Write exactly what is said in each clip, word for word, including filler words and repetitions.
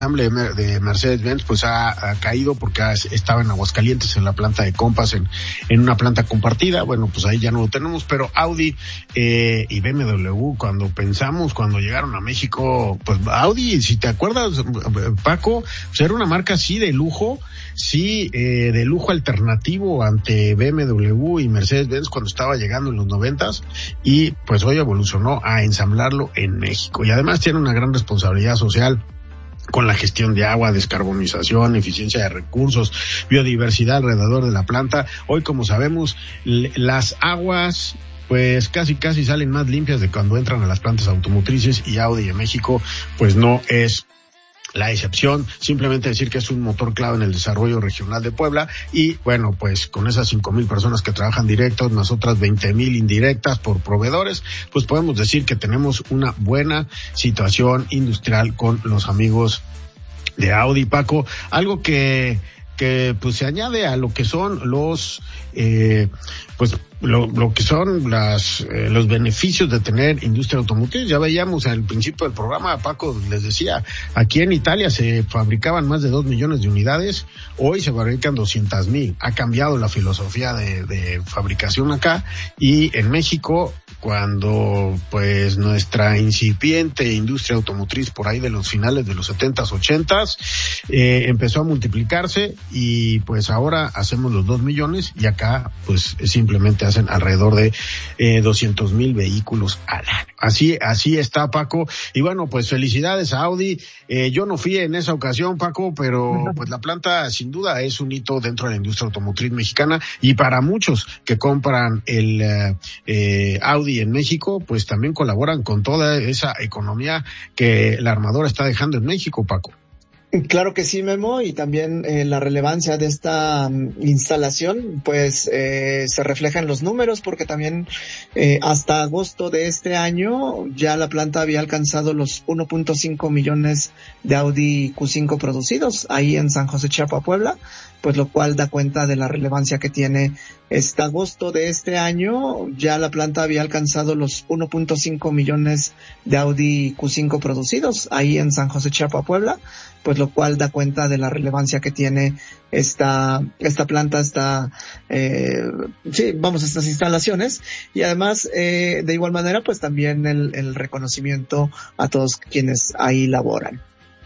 de Mercedes-Benz pues ha, ha caído porque ha, estaba en Aguascalientes en la planta de Compass, en, en una planta compartida. Bueno, pues ahí ya no lo tenemos, pero Audi eh, y B M W, cuando pensamos, cuando llegaron a México, pues Audi, si te acuerdas, Paco, pues era una marca así de lujo, sí, eh, de lujo alternativo ante B M W y Mercedes-Benz cuando estaba llegando en los noventas, y pues hoy evolucionó a ensamblarlo en México, y además tiene una gran responsabilidad social con la gestión de agua, descarbonización, eficiencia de recursos, biodiversidad alrededor de la planta. Hoy, como sabemos, las aguas pues casi casi salen más limpias de cuando entran a las plantas automotrices, y Audi en México pues no es la excepción. Simplemente decir que es un motor clave en el desarrollo regional de Puebla, y bueno, pues con esas cinco mil personas que trabajan directos, más otras veinte mil indirectas por proveedores, pues podemos decir que tenemos una buena situación industrial con los amigos de Audi. Paco, algo que que pues se añade a lo que son los eh, pues lo, lo que son las eh, los beneficios de tener industria automotriz. Ya veíamos al principio del programa, Paco les decía, aquí en Italia se fabricaban más de dos millones de unidades, hoy se fabrican doscientas mil. Ha cambiado la filosofía de, de fabricación acá, y en México, cuando pues nuestra incipiente industria automotriz por ahí de los finales de los setentas, ochentas, eh, empezó a multiplicarse, y pues ahora hacemos los dos millones, y acá pues simplemente hacen alrededor de eh, doscientos mil vehículos al año. Así, así está, Paco. Y bueno, pues felicidades a Audi. Eh, yo no fui en esa ocasión, Paco, pero pues la planta sin duda es un hito dentro de la industria automotriz mexicana, y para muchos que compran el eh, eh, Audi en México, pues también colaboran con toda esa economía que la armadora está dejando en México, Paco. Claro que sí, Memo, y también eh, la relevancia de esta um, instalación, pues eh, se refleja en los números, porque también eh, hasta agosto de este año ya la planta había alcanzado los uno punto cinco millones de Audi Q cinco producidos ahí en San José Chiapa, Puebla, pues lo cual da cuenta de la relevancia que tiene. Hasta agosto de este año ya la planta había alcanzado los uno punto cinco millones de Audi Q cinco producidos ahí en San José Chiapa, Puebla, pues lo cual da cuenta de la relevancia que tiene esta esta planta, esta eh, sí, vamos, estas instalaciones, y además eh, de igual manera pues también el, el reconocimiento a todos quienes ahí laboran.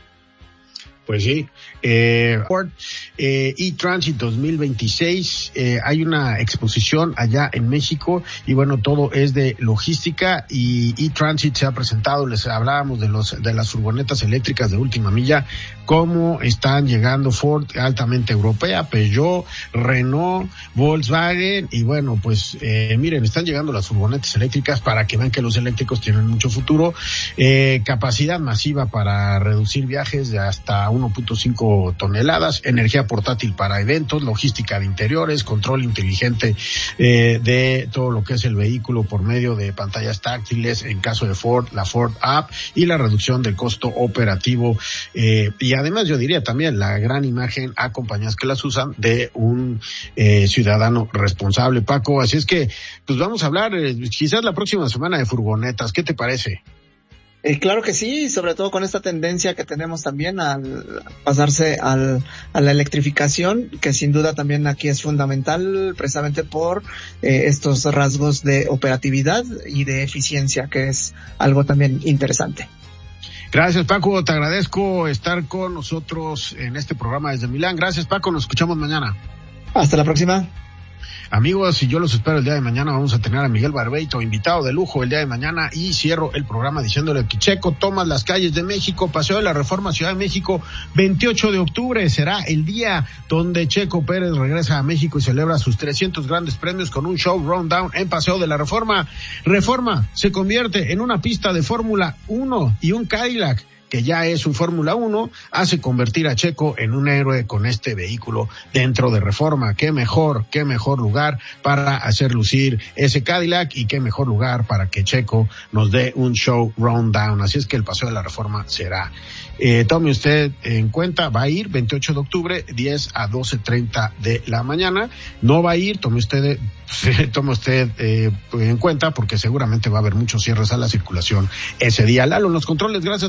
Pues sí, eh, Ford eh, eTransit dos mil veintiséis, eh, hay una exposición allá en México, y bueno, todo es de logística, y eTransit se ha presentado. Les hablábamos de los de las furgonetas eléctricas de última milla, cómo están llegando Ford, altamente europea, Peugeot, Renault, Volkswagen, y bueno, pues eh, miren, están llegando las furgonetas eléctricas para que vean que los eléctricos tienen mucho futuro, eh, capacidad masiva para reducir viajes de hasta uno punto cinco toneladas, energía portátil para eventos, logística de interiores, control inteligente eh, de todo lo que es el vehículo por medio de pantallas táctiles, en caso de Ford, la Ford App, y la reducción del costo operativo, eh, y además yo diría también la gran imagen a compañías que las usan de un eh, ciudadano responsable, Paco. Así es que pues vamos a hablar eh, quizás la próxima semana de furgonetas. ¿Qué te parece? Eh, claro que sí, sobre todo con esta tendencia que tenemos también al pasarse al, a la electrificación, que sin duda también aquí es fundamental, precisamente por eh, estos rasgos de operatividad y de eficiencia, que es algo también interesante. Gracias, Paco, te agradezco estar con nosotros en este programa desde Milán. Gracias, Paco, nos escuchamos mañana. Hasta la próxima. Amigos, y yo los espero el día de mañana. Vamos a tener a Miguel Barbeito, invitado de lujo el día de mañana, y cierro el programa diciéndole que Checo toma las calles de México, Paseo de la Reforma, Ciudad de México, veintiocho de octubre, será el día donde Checo Pérez regresa a México y celebra sus trescientos grandes premios con un show rundown en Paseo de la Reforma. Reforma se convierte en una pista de Fórmula uno, y un Cadillac, que ya es un Fórmula uno, hace convertir a Checo en un héroe con este vehículo dentro de Reforma. Qué mejor, qué mejor lugar para hacer lucir ese Cadillac, y qué mejor lugar para que Checo nos dé un show rundown. Así es que el Paseo de la Reforma será. Eh, tome usted en cuenta, va a ir veintiocho de octubre, diez a doce treinta de la mañana. No va a ir, tome usted, tome usted eh, en cuenta, porque seguramente va a haber muchos cierres a la circulación ese día. Lalo, en los controles, gracias Lalo por estar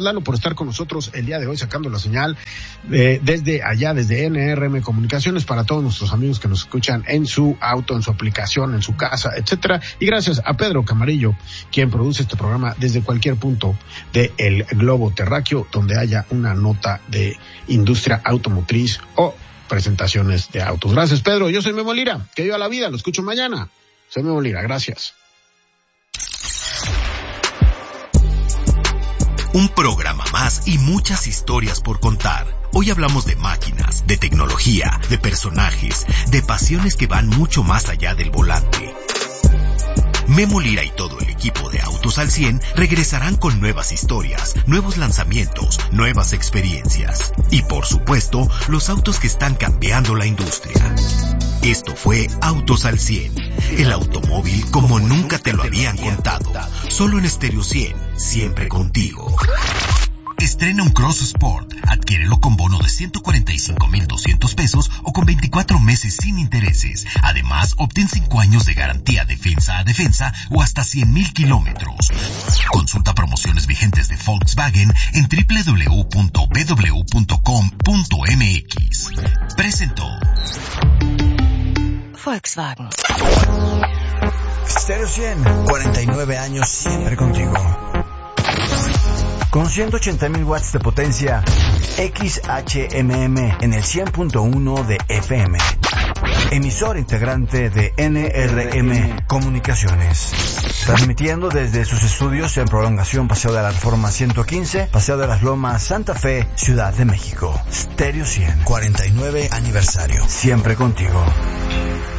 estar con nosotros el día de hoy sacando la señal eh, desde allá, desde N R M Comunicaciones, para todos nuestros amigos que nos escuchan en su auto, en su aplicación, en su casa, etcétera. Y gracias a Pedro Camarillo, quien produce este programa desde cualquier punto del globo terráqueo donde haya una nota de industria automotriz o presentaciones de autos. Gracias, Pedro. Yo soy Memo Lira. Que viva la vida. Lo escucho mañana. Soy Memo Lira. Gracias. Un programa más y muchas historias por contar. Hoy hablamos de máquinas, de tecnología, de personajes, de pasiones que van mucho más allá del volante. Memo Lira y todo el equipo de Autos al cien regresarán con nuevas historias, nuevos lanzamientos, nuevas experiencias y, por supuesto, los autos que están cambiando la industria. Esto fue Autos al cien, el automóvil como nunca te lo habían contado, solo en Stereo cien, siempre contigo. Estrena un Cross Sport, adquiérelo con bono de ciento cuarenta y cinco mil doscientos pesos o con veinticuatro meses sin intereses. Además, obtén cinco años de garantía defensa a defensa o hasta cien mil kilómetros. Consulta promociones vigentes de Volkswagen en doble u doble u doble u punto b w punto com punto m x. Presentó Volkswagen. Stereo cien, cuarenta y nueve años siempre contigo. Con ciento ochenta mil watts de potencia, X H M M en el cien punto uno de F M. Emisor integrante de N R M Comunicaciones. Transmitiendo desde sus estudios en Prolongación Paseo de la Reforma ciento quince, Paseo de las Lomas, Santa Fe, Ciudad de México. Stereo cien, cuarenta y nueve aniversario. Siempre contigo.